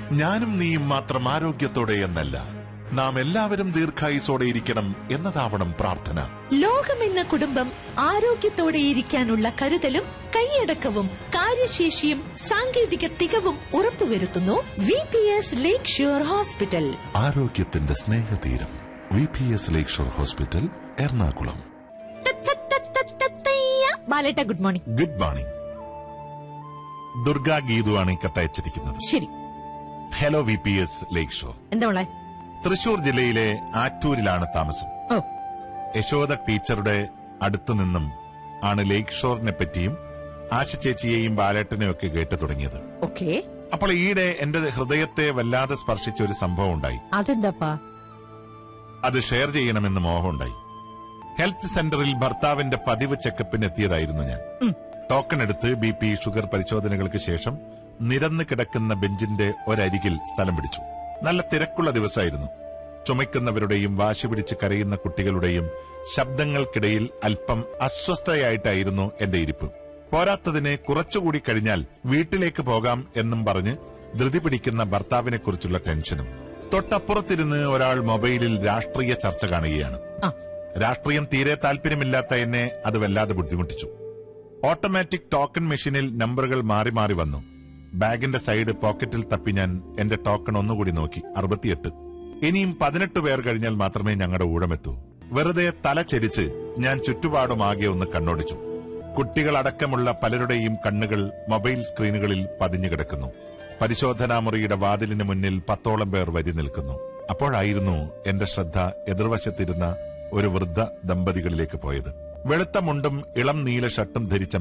ഞാനും നീയും മാത്രം ആരോഗ്യത്തോടെ എന്നല്ല, നാം എല്ലാവരും ദീർഘായുസോടെ ഇരിക്കണം എന്നതാവണം പ്രാർത്ഥന. ലോകമെന്ന കുടുംബം ആരോഗ്യത്തോടെ ഇരിക്കാനുള്ള കരുതലും കൈയടക്കവും കാര്യശേഷിയും സാങ്കേതിക തികവും ഉറപ്പുവരുത്തുന്നു VPS ലേക്ക് ഷോർ ഹോസ്പിറ്റൽ. ആരോഗ്യത്തിന്റെ സ്നേഹതീരം VPS ലേക്ക് shore hospital, Ernakulam. ബാലേട്ട, good morning. Good morning. Durga ഗീതുവാണ് ഈ കത്തയച്ചിരിക്കുന്നത്. ശരി. ഹലോ VPS ലേക്ക് ഷോർ. എന്താ മോളെ? തൃശൂർ ജില്ലയിലെ ആറ്റൂരിലാണ് താമസം. ഓ. യശോദ ടീച്ചറുടെ അടുത്തു നിന്നും ആണ് ലേക്ക് ഷോറിനെ പറ്റിയും ആശ ചേച്ചിയെയും ബാലേട്ടനെയും ഒക്കെ കേട്ടു തുടങ്ങിയത്. ഓക്കെ. അപ്പോൾ ഈയിടെ എന്റെ ഹൃദയത്തെ വല്ലാതെ സ്പർശിച്ച ഒരു സംഭവം ഉണ്ടായി. അതെന്താപ്പാ? അത് ഷെയർ ചെയ്യണമെന്ന് മോഹമുണ്ടായി. ഹെൽത്ത് സെന്ററിൽ ഭർത്താവിന്റെ പതിവ് ചെക്കപ്പിന് എത്തിയതായിരുന്നു ഞാൻ. ടോക്കൺ എടുത്ത് BP, ഷുഗർ പരിശോധനകൾക്ക് ശേഷം നിരന്ന് കിടക്കുന്ന ബെഞ്ചിന്റെ ഒരരികിൽ സ്ഥലം പിടിച്ചു. നല്ല തിരക്കുള്ള ദിവസമായിരുന്നു. ചുമയ്ക്കുന്നവരുടെയും വാശി പിടിച്ച് കരയുന്ന കുട്ടികളുടെയും ശബ്ദങ്ങൾക്കിടയിൽ അല്പം അസ്വസ്ഥയായിട്ടായിരുന്നു എന്റെ ഇരിപ്പ്. പോരാത്തതിന് കുറച്ചുകൂടി കഴിഞ്ഞാൽ വീട്ടിലേക്ക് പോകാം എന്നും പറഞ്ഞ് ധൃതി പിടിക്കുന്ന ഭർത്താവിനെ കുറിച്ചുള്ള ടെൻഷനും. തൊട്ടപ്പുറത്തിരുന്ന് ഒരാൾ മൊബൈലിൽ രാഷ്ട്രീയ ചർച്ച കാണുകയാണ്. രാഷ്ട്രീയം തീരെ താല്പര്യമില്ലാത്ത എന്നെ അത് വല്ലാതെ ബുദ്ധിമുട്ടിച്ചു. ഓട്ടോമാറ്റിക് ടോക്കൺ മെഷീനിൽ നമ്പറുകൾ മാറി മാറി വന്നു. ബാഗിന്റെ സൈഡ് പോക്കറ്റിൽ തപ്പി ഞാൻ എന്റെ ടോക്കൺ ഒന്നുകൂടി നോക്കി. 68. ഇനിയും 18 പേർ കഴിഞ്ഞാൽ മാത്രമേ ഞങ്ങളുടെ ഊഴമെത്തൂ. വെറുതെ തല ചെരിച്ച് ഞാൻ ചുറ്റുപാടുമാകെ ഒന്ന് കണ്ണോടിച്ചു. കുട്ടികളടക്കമുള്ള പലരുടെയും കണ്ണുകൾ മൊബൈൽ സ്ക്രീനുകളിൽ പതിഞ്ഞു കിടക്കുന്നു. പരിശോധനാ മുറിയുടെ വാതിലിന് മുന്നിൽ 10ഓളം പേർ വരി നിൽക്കുന്നു. അപ്പോഴായിരുന്നു എന്റെ ശ്രദ്ധ എതിർവശത്തിരുന്ന ഒരു വൃദ്ധ ദമ്പതികളിലേക്ക് പോയത്. വെളുത്ത മുണ്ടും ഇളം നീല ഷർട്ടും ധരിച്ച